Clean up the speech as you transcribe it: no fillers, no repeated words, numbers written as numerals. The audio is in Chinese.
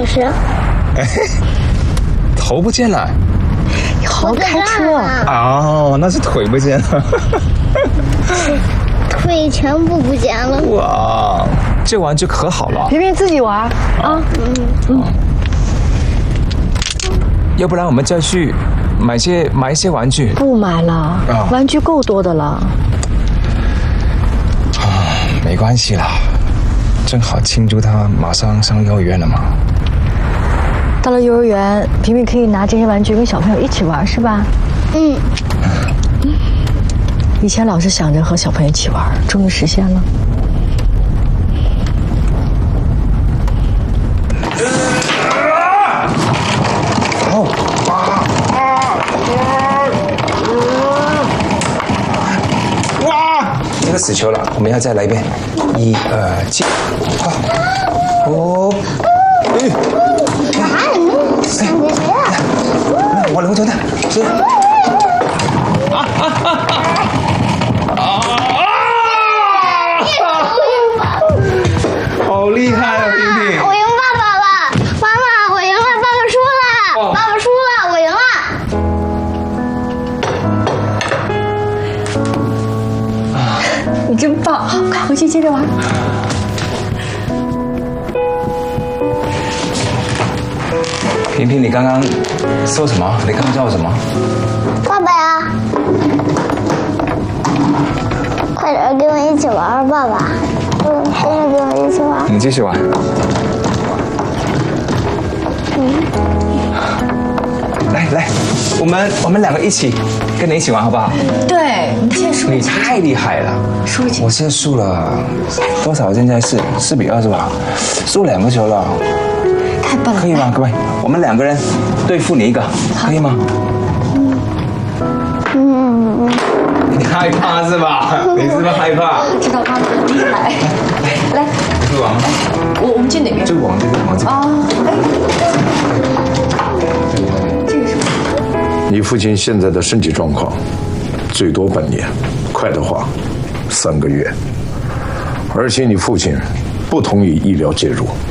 也是。 头不见了。 好开车哦，那是腿不见了。 腿全部不见了。 哇，这玩具可好了。 平平自己玩啊。 要不然我们再去买一些玩具。 不买了，玩具够多的了。 没关系啦，正好庆祝他马上上幼儿园了嘛。 到了幼儿园，平平可以拿这些玩具跟小朋友一起玩，是吧？以前老是想着和小朋友一起玩，终于实现了。 这个死球了，我们要再来一遍。1、2、7，哦，我龙球的，是。好厉害啊，平平！ 我赢爸爸了，妈妈，我赢了，爸爸输了，爸爸输了，我赢了。 你真棒，好，快回去接着玩。 平平，你刚刚说什么？你刚刚叫我什么？ 爸爸呀，快点跟我一起玩，爸爸。跟我一起玩。 你继续玩。来，我们两个一起跟你一起玩，好不好？ 对，你先输。 你太厉害了， 输几？ 我现在输了多少？现在是4比2是吧？输2个球了。 太笨了。 可以吗，各位？我们2个人对付你一个，可以吗？你害怕是吧？你是不是害怕？ 知道妈妈很厉害。来， 去玩吗？ 我们去哪边？ 就往这边，往这边。 这个是。 你父亲现在的身体状况，最多半年，快的话3个月。而且你父亲不同意医疗介入。